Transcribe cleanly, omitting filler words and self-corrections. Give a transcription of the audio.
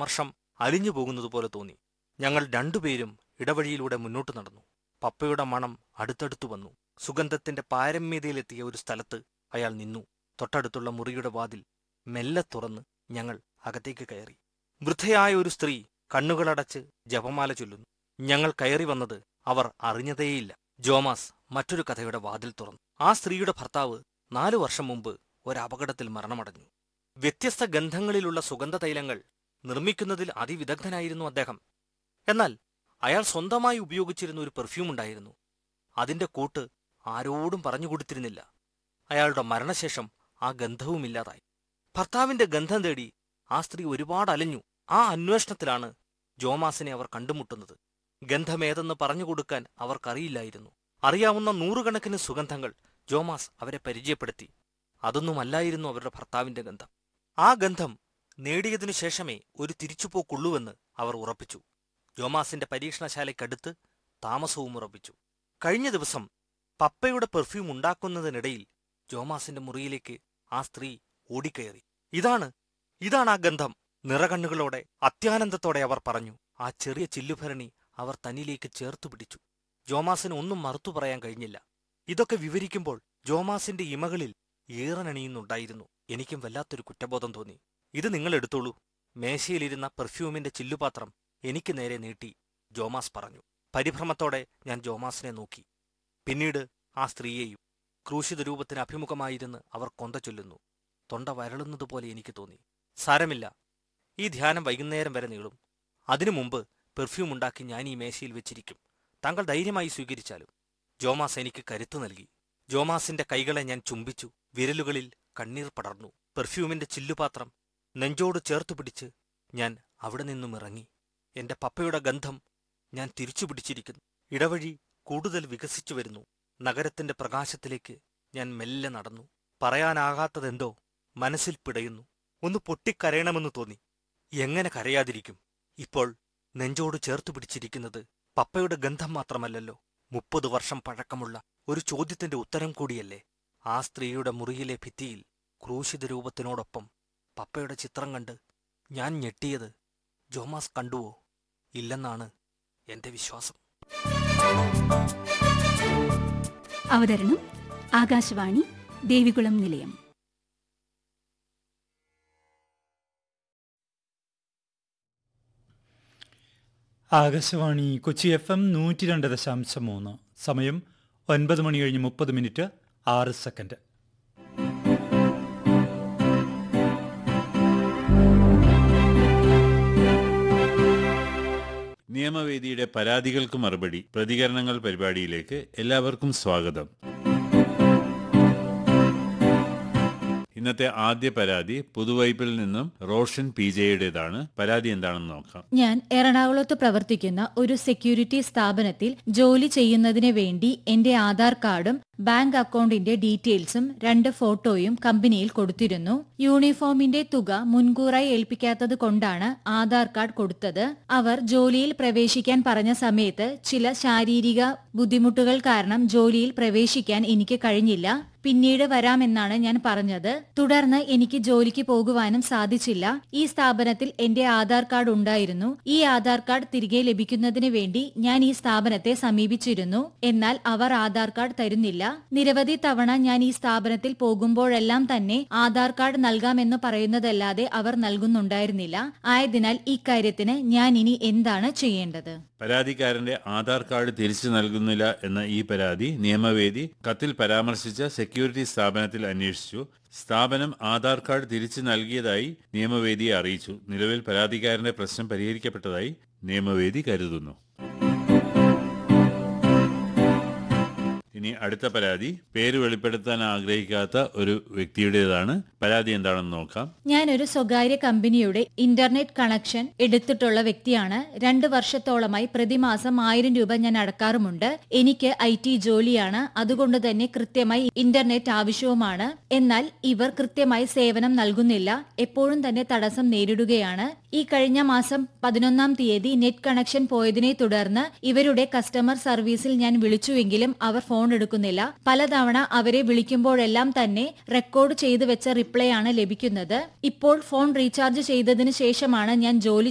അമർഷം അലിഞ്ഞു പോകുന്നതുപോലെ തോന്നി. ഞങ്ങൾ രണ്ടുപേരും ഇടവഴിയിലൂടെ മുന്നോട്ടു നടന്നു. പപ്പയുടെ മണം അടുത്തടുത്തു വന്നു. സുഗന്ധത്തിന്റെ പാരമ്യതയിലെത്തിയ ഒരു സ്ഥലത്ത് അയാൾ നിന്നു. തൊട്ടടുത്തുള്ള മുറിയുടെ വാതിൽ മെല്ലെ തുറന്ന് ഞങ്ങൾ അകത്തേക്ക് കയറി. വൃദ്ധയായ ഒരു സ്ത്രീ കണ്ണുകളടച്ച് ജപമാല ചൊല്ലുന്നു. ഞങ്ങൾ കയറി വന്നത് അവർ അറിഞ്ഞതേയില്ല. ജോമാസ് മറ്റൊരു കഥയുടെ വാതിൽ തുറന്നു. ആ സ്ത്രീയുടെ ഭർത്താവ് 4 വർഷം മുമ്പ് ഒരപകടത്തിൽ മരണമടഞ്ഞു. വ്യത്യസ്ത ഗന്ധങ്ങളിലുള്ള സുഗന്ധതൈലങ്ങൾ നിർമ്മിക്കുന്നതിൽ അതിവിദഗ്ധനായിരുന്നു അദ്ദേഹം. എന്നാൽ അയാൾ സ്വന്തമായി ഉപയോഗിച്ചിരുന്ന ഒരു പെർഫ്യൂം ഉണ്ടായിരുന്നു. അതിന്റെ കൂട്ട് ആരോടും പറഞ്ഞുകൊടുത്തിരുന്നില്ല. അയാളുടെ മരണശേഷം ആ ഗന്ധവുമില്ലാതായി. ഭർത്താവിന്റെ ഗന്ധം തേടി ആ സ്ത്രീ ഒരുപാട് അലഞ്ഞു. ആ അന്വേഷണത്തിലാണ് ജോമാസിനെ അവർ കണ്ടുമുട്ടുന്നത്. ഗന്ധമേതെന്ന് പറഞ്ഞുകൊടുക്കാൻ അവർക്കറിയില്ലായിരുന്നു. അറിയാവുന്ന 100 കണക്കിന് സുഗന്ധങ്ങൾ ജോമാസ് അവരെ പരിചയപ്പെടുത്തി. അതൊന്നുമല്ലായിരുന്നു അവരുടെ ഭർത്താവിന്റെ ഗന്ധം. ആ ഗന്ധം നേടിയതിനു ശേഷമേ ഒരു തിരിച്ചുപോക്കുള്ളൂവെന്ന് അവർ ഉറപ്പിച്ചു. ജോമാസിന്റെ പരീക്ഷണശാലയ്ക്കടുത്ത് താമസവും ഉറപ്പിച്ചു. കഴിഞ്ഞ ദിവസം പപ്പയുടെ പെർഫ്യൂം ഉണ്ടാക്കുന്നതിനിടയിൽ ജോമാസിന്റെ മുറിയിലേക്ക് ആ സ്ത്രീ ഓടിക്കയറി. ഇതാണ് ആ ഗന്ധം. നിറകണ്ണുകളോടെ അത്യാനന്ദത്തോടെ അവർ പറഞ്ഞു. ആ ചെറിയ ചില്ലുഭരണി അവർ തന്നിലേക്ക് ചേർത്തു പിടിച്ചു. ജോമാസിന് ഒന്നും മറുത്തു പറയാൻ കഴിഞ്ഞില്ല. ഇതൊക്കെ വിവരിക്കുമ്പോൾ ജോമാസിന്റെ ഇമകളിൽ ഈറനണിയുന്നുണ്ടായിരുന്നു. എനിക്കും വല്ലാത്തൊരു കുറ്റബോധം തോന്നി. ഇത് നിങ്ങൾ എടുത്തോളൂ. മേശയിലിരുന്ന പെർഫ്യൂമിന്റെ ചില്ലുപാത്രം എനിക്ക് നേരെ നീട്ടി ജോമാസ് പറഞ്ഞു. പരിഭ്രമത്തോടെ ഞാൻ ജോമാസിനെ നോക്കി. പിന്നീട് ആ സ്ത്രീയെയും. ക്രൂശിത രൂപത്തിന് അഭിമുഖമായിരുന്ന് അവർ കൊന്ത ചൊല്ലുന്നു. തൊണ്ട വരളുന്നതുപോലെ എനിക്ക് തോന്നി. സാരമില്ല, ഈ ധ്യാനം വൈകുന്നേരം വരെ നീളും. അതിനു മുമ്പ് പെർഫ്യൂം ഉണ്ടാക്കി ഞാൻ ഈ മേശയിൽ വെച്ചിരിക്കും. താങ്കൾ ധൈര്യമായി സ്വീകരിച്ചാലും. ജോമാസ് എനിക്ക് കരുത്തു നൽകി. ജോമാസിന്റെ കൈകളെ ഞാൻ ചുംബിച്ചു. വിരലുകളിൽ കണ്ണീർ പടർന്നു. പെർഫ്യൂമിന്റെ ചില്ലുപാത്രം നെഞ്ചോട് ചേർത്തുപിടിച്ച് ഞാൻ അവിടെ നിന്നും ഇറങ്ങി. എന്റെ പപ്പയുടെ ഗന്ധം ഞാൻ തിരിച്ചുപിടിച്ചിരിക്കുന്നു. ഇടവഴി കൂടുതൽ വികസിച്ചു വരുന്നു. നഗരത്തിന്റെ പ്രകാശത്തിലേക്ക് ഞാൻ മെല്ലെ നടന്നു. പറയാനാകാത്തതെന്തോ മനസ്സിൽ പിടയുന്നു. ഒന്ന് പൊട്ടിക്കരയണമെന്ന് തോന്നി. എങ്ങനെ കരയാതിരിക്കും? ഇപ്പോൾ നെഞ്ചോട് ചേർത്തുപിടിച്ചിരിക്കുന്നത് പപ്പയുടെ ഗന്ധം മാത്രമല്ലല്ലോ, 30 വർഷം പഴക്കമുള്ള ഒരു ചോദ്യത്തിന്റെ ഉത്തരം കൂടിയല്ലേ. ആ സ്ത്രീയുടെ മുറിയിലെ ഭിത്തിയിൽ ക്രൂശിത രൂപത്തിനോടൊപ്പം പപ്പയുടെ ചിത്രം കണ്ട് ഞാൻ ഞെട്ടിയത് ജോമാസ് കണ്ടുവോ? ഇല്ലെന്നാണ് എന്റെ വിശ്വാസം. അവതരണം ആകാശവാണി ദേവികുളം നിലയം. ആകാശവാണി കൊച്ചി FM 102.3. സമയം 9:30 6 നിയമവേദിയുടെ പരാതികൾക്ക് മറുപടി പ്രതികരണങ്ങൾ പരിപാടിയിലേക്ക് എല്ലാവർക്കും സ്വാഗതം. ഇന്നത്തെ ആദ്യ പരാതി പുതുവൈപ്പിൽ നിന്നും റോഷൻ PJ-യുടേതാണ്. പരാതി എന്താണെന്ന് നോക്കാം. ഞാൻ എറണാകുളത്ത് പ്രവർത്തിക്കുന്ന ഒരു സെക്യൂരിറ്റി സ്ഥാപനത്തിൽ ജോലി ചെയ്യുന്നതിന് വേണ്ടി എന്റെ ആധാർ കാർഡും ബാങ്ക് അക്കൗണ്ടിന്റെ ഡീറ്റെയിൽസും 2 ഫോട്ടോയും കമ്പനിയിൽ കൊടുത്തിരുന്നു. യൂണിഫോമിന്റെ തുക മുൻകൂറായി ഏൽപ്പിക്കാത്തത് കൊണ്ടാണ് ആധാർ കാർഡ് കൊടുത്തത്. അവർ ജോലിയിൽ പ്രവേശിക്കാൻ പറഞ്ഞ സമയത്ത് ചില ശാരീരിക ബുദ്ധിമുട്ടുകൾ കാരണം ജോലിയിൽ പ്രവേശിക്കാൻ എനിക്ക് കഴിഞ്ഞില്ല. പിന്നീട് വരാമെന്നാണ് ഞാൻ പറഞ്ഞത്. തുടർന്ന് എനിക്ക് ജോലിക്ക് പോകുവാനും സാധിച്ചില്ല. ഈ സ്ഥാപനത്തിൽ എന്റെ ആധാർ കാർഡ് ഉണ്ടായിരുന്നു. ഈ ആധാർ കാർഡ് തിരികെ ലഭിക്കുന്നതിന് വേണ്ടി ഞാൻ ഈ സ്ഥാപനത്തെ സമീപിച്ചിരുന്നു. എന്നാൽ അവർ ആധാർ കാർഡ് തരുന്നില്ല. നിരവധി തവണ ഞാൻ ഈ സ്ഥാപനത്തിൽ പോകുമ്പോഴെല്ലാം തന്നെ ആധാർ കാർഡ് നൽകാമെന്ന് പറയുന്നതല്ലാതെ അവർ നൽകുന്നുണ്ടായിരുന്നില്ല. ആയതിനാൽ ഇക്കാര്യത്തിന് ഞാൻ ഇനി എന്താണ് ചെയ്യേണ്ടത്? പരാതിക്കാരന്റെ ആധാർ കാർഡ് തിരിച്ചു നൽകുന്നില്ല എന്ന ഈ പരാതി നിയമവേദി കത്തിൽ പരാമർശിച്ച സെക്യൂരിറ്റി സ്ഥാപനത്തിൽ അന്വേഷിച്ചു. സ്ഥാപനം ആധാർ കാർഡ് തിരിച്ചു നൽകിയതായി നിയമവേദിയെ അറിയിച്ചു. നിലവിൽ പരാതിക്കാരന്റെ പ്രശ്നം പരിഹരിക്കപ്പെട്ടതായി നിയമവേദി കരുതുന്നു. ഇനി അടുത്ത പരാതി പേര് വെളിപ്പെടുത്താൻ ആഗ്രഹിക്കാത്ത ഒരു വ്യക്തിയുടേതാണ്. പരാതി എന്താണെന്ന് നോക്കാം. ഞാനൊരു സ്വകാര്യ കമ്പനിയുടെ ഇന്റർനെറ്റ് കണക്ഷൻ എടുത്തിട്ടുള്ള വ്യക്തിയാണ്. 2 വർഷത്തോളമായി പ്രതിമാസം 1000 രൂപ ഞാൻ അടക്കാറുമുണ്ട്. എനിക്ക് IT ജോലിയാണ്. അതുകൊണ്ട് തന്നെ കൃത്യമായി ഇന്റർനെറ്റ് ആവശ്യവുമാണ്. എന്നാൽ ഇവർ കൃത്യമായി സേവനം നൽകുന്നില്ല. എപ്പോഴും തന്നെ തടസ്സം നേരിടുകയാണ്. ഈ കഴിഞ്ഞ മാസം 11-ാം തീയതി നെറ്റ് കണക്ഷൻ പോയതിനെ തുടർന്ന് ഇവരുടെ കസ്റ്റമർ സർവീസിൽ ഞാൻ വിളിച്ചുവെങ്കിലും അവർ ഫോൺ എടുക്കുന്നില്ല. പലതവണ അവരെ വിളിക്കുമ്പോഴെല്ലാം തന്നെ റെക്കോർഡ് ചെയ്തു വെച്ച റിപ്ലൈ ആണ് ലഭിക്കുന്നത്. ഇപ്പോൾ ഫോൺ റീചാർജ് ചെയ്തതിനു ശേഷമാണ് ഞാൻ ജോലി